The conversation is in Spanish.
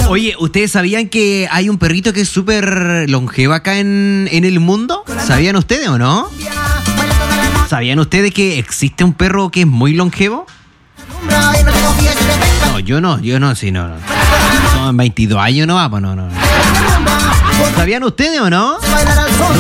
Oye, ¿ustedes sabían que hay un perrito que es súper longevo acá en el mundo? ¿Sabían ustedes o no? ¿Sabían ustedes que existe un perro que es muy longevo? No, yo no, sí, no. Son 22 años, no, pues no. ¿Sabían ustedes o no?